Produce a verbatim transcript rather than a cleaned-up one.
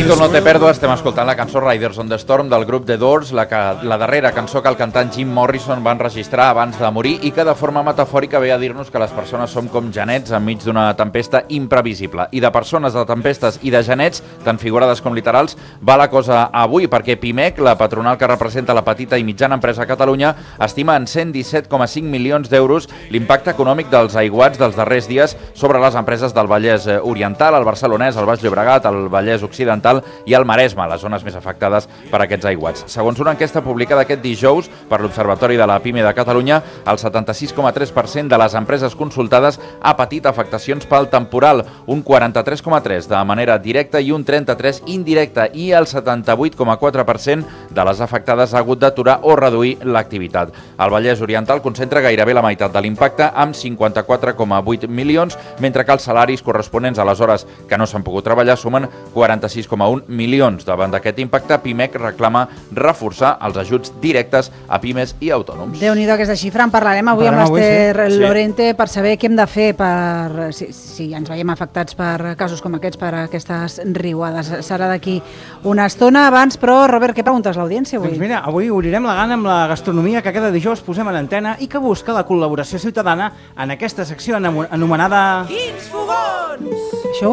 títol no té pèrdua, estem escoltant la cançó Riders on the Storm del grup The Doors, la, que, la darrera cançó que el cantant Jim Morrison va enregistrar abans de morir i que de forma metafòrica ve a dir-nos que les persones som com genets enmig d'una tempesta imprevisible. I de persones, de tempestes i de genets, tant figurades com literals, va la cosa avui, perquè Pimec, la patronal que representa la petita i mitjana empresa a Catalunya, estima en cent disset coma cinc milions d'euros l'impacte econòmic dels aiguats dels darrers dies sobre les empreses del Vallès Oriental, el Barcelonès, el Baix Llobregat, el Vallès Occidental i el Maresme, les zones més afectades per aquests aiguats. Segons una enquesta publicada aquest dijous per l'Observatori de la Pime de Catalunya, el setanta-sis coma tres per cent de les empreses consultades ha patit afectacions pel temporal, un quaranta-tres coma tres per cent de manera directa i un trenta-tres per cent indirecta, i el setanta-vuit coma quatre per cent de les afectades ha hagut d'aturar o reduir l'activitat. El Vallès Oriental concentra gairebé la meitat de l'impacte, amb cinquanta-quatre coma vuit milions, mentre que els salaris corresponents a les hores que no s'han pogut treballar sumen quaranta-sis coma un milions. Davant d'aquest impacte, Pimec reclama reforçar els ajuts directes a pimes i autònoms. Déu-n'hi-do aquesta xifra. En parlarem avui amb l'Ester Lorente per saber què hem de fer per, si, si ens veiem afectats per casos com aquests, per aquestes riuades. Serà d'aquí una estona. Abans, però, Robert, què preguntes a l'audiència avui? Doncs mira, avui obrirem la gana amb la gastronomia que cada dijous posem en antena i que busca la col·laboració ciutadana en aquesta secció anomenada... Quins fogons! Això